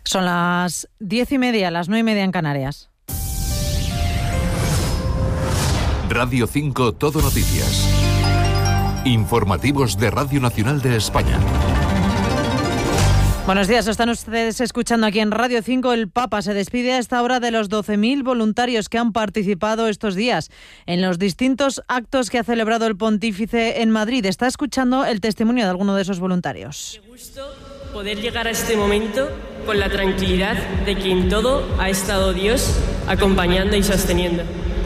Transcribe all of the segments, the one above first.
Son las 10:30, las 9:30 en Canarias. Radio 5 Todo Noticias. Informativos de Radio Nacional de España. Buenos días, están ustedes escuchando aquí en Radio 5. El Papa se despide a esta hora de los 12.000 voluntarios que han participado estos días en los distintos actos que ha celebrado el pontífice en Madrid. Está escuchando el testimonio de alguno de esos voluntarios. Qué gusto poder llegar a este momento con la tranquilidad de que en todo ha estado Dios acompañando y sosteniendo.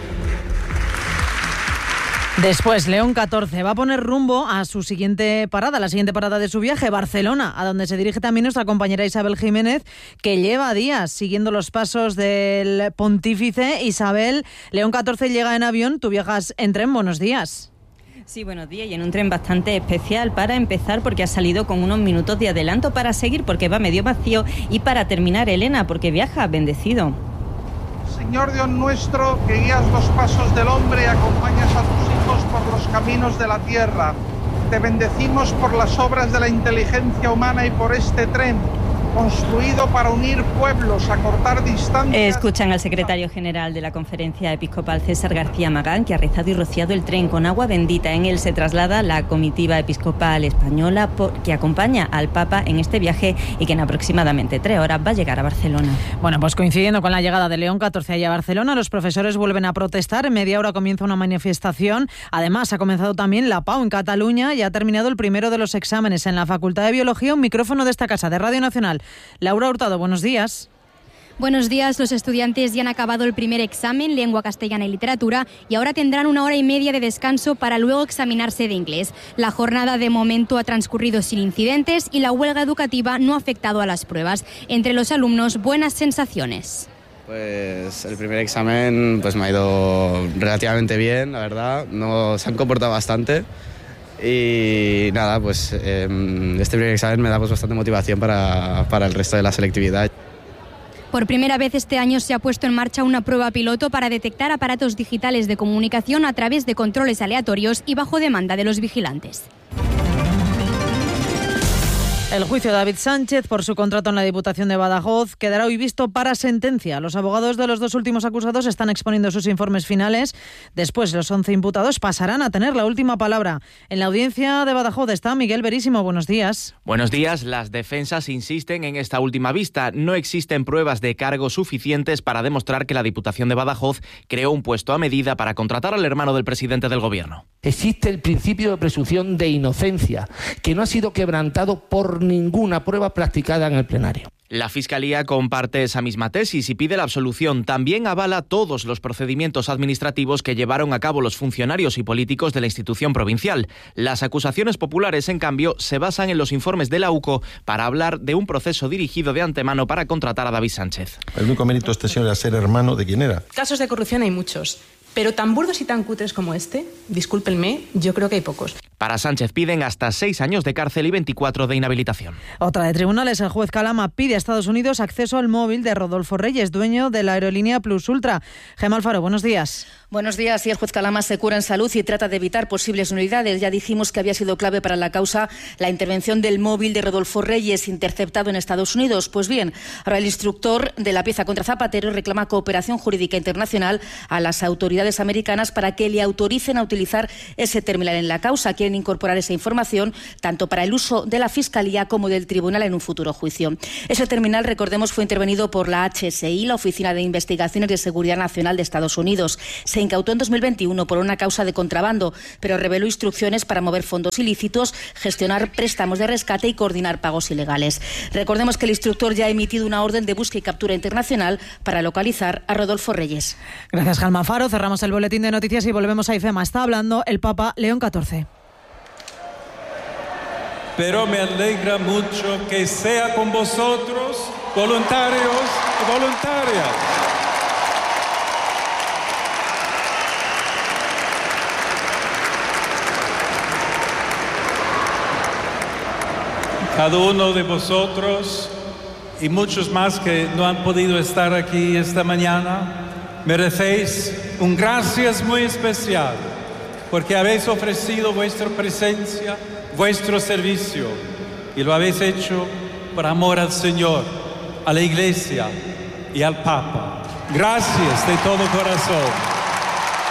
Después, León XIV va a poner rumbo a su siguiente parada, la siguiente parada de su viaje, Barcelona, a donde se dirige también nuestra compañera Isabel Jiménez, que lleva días siguiendo los pasos del pontífice. Isabel, León XIV llega en avión, tú viajas en tren, buenos días. Sí, buenos días, y en un tren bastante especial para empezar porque ha salido con unos minutos de adelanto, para seguir porque va medio vacío, y para terminar, Elena, porque viaja bendecido. Señor Dios nuestro, que guías los pasos del hombre y acompañas a tus hijos por los caminos de la tierra. Te bendecimos por las obras de la inteligencia humana y por este tren, construido para unir pueblos, acortar distancias. Escuchan al secretario general de la Conferencia Episcopal, César García Magán, que ha rezado y rociado el tren con agua bendita. En él se traslada la comitiva episcopal española que acompaña al Papa en este viaje y que en aproximadamente 3 horas va a llegar a Barcelona. Bueno, pues coincidiendo con la llegada de León XIV allá a Barcelona, los profesores vuelven a protestar. En media hora comienza una manifestación. Además, ha comenzado también la PAU en Cataluña y ha terminado el primero de los exámenes en la Facultad de Biología. Un micrófono de esta casa de Radio Nacional. Laura Hurtado, buenos días. Buenos días, los estudiantes ya han acabado el primer examen, lengua castellana y literatura, y ahora tendrán 1 hora y media de descanso para luego examinarse de inglés. La jornada de momento ha transcurrido sin incidentes y la huelga educativa no ha afectado a las pruebas. Entre los alumnos, buenas sensaciones. Pues el primer examen pues me ha ido relativamente bien, la verdad. Se han comportado bastante. Y nada, pues este primer examen me da pues bastante motivación para el resto de la selectividad. Por primera vez este año se ha puesto en marcha una prueba piloto para detectar aparatos digitales de comunicación a través de controles aleatorios y bajo demanda de los vigilantes. El juicio de David Sánchez por su contrato en la Diputación de Badajoz quedará hoy visto para sentencia. Los abogados de los 2 últimos acusados están exponiendo sus informes finales. Después, los 11 imputados pasarán a tener la última palabra. En la audiencia de Badajoz está Miguel Verísimo. Buenos días. Buenos días. Las defensas insisten en esta última vista. No existen pruebas de cargo suficientes para demostrar que la Diputación de Badajoz creó un puesto a medida para contratar al hermano del presidente del Gobierno. Existe el principio de presunción de inocencia, que no ha sido quebrantado por ninguna prueba practicada en el plenario. La Fiscalía comparte esa misma tesis y pide la absolución. También avala todos los procedimientos administrativos que llevaron a cabo los funcionarios y políticos de la institución provincial. Las acusaciones populares, en cambio, se basan en los informes de la UCO para hablar de un proceso dirigido de antemano para contratar a David Sánchez. El único mérito de este señor era ser hermano de quién era. Casos de corrupción hay muchos, pero tan burdos y tan cutres como este, discúlpenme, yo creo que hay pocos. Para Sánchez piden hasta 6 años de cárcel y 24 de inhabilitación. Otra de tribunales, el juez Calama pide a Estados Unidos acceso al móvil de Rodolfo Reyes, dueño de la aerolínea Plus Ultra. Gemma Alfaro, buenos días. Buenos días. Y el juez Calama se cura en salud y trata de evitar posibles nulidades. Ya dijimos que había sido clave para la causa la intervención del móvil de Rodolfo Reyes interceptado en Estados Unidos. Pues bien, ahora el instructor de la pieza contra Zapatero reclama cooperación jurídica internacional a las autoridades americanas para que le autoricen a utilizar ese terminal en la causa. Quieren incorporar esa información tanto para el uso de la Fiscalía como del Tribunal en un futuro juicio. Ese terminal, recordemos, fue intervenido por la HSI, la Oficina de Investigaciones de Seguridad Nacional de Estados Unidos. Se incautó en 2021 por una causa de contrabando, pero reveló instrucciones para mover fondos ilícitos, gestionar préstamos de rescate y coordinar pagos ilegales. Recordemos que el instructor ya ha emitido una orden de búsqueda y captura internacional para localizar a Rodolfo Reyes. Gracias, Gemma Faro. Cerramos el boletín de noticias y volvemos a IFEMA. Está hablando el Papa León XIV. Pero me alegra mucho que sea con vosotros, voluntarios y voluntarias. Cada uno de vosotros y muchos más que no han podido estar aquí esta mañana, merecéis un gracias muy especial porque habéis ofrecido vuestra presencia, vuestro servicio y lo habéis hecho por amor al Señor, a la Iglesia y al Papa. Gracias de todo corazón.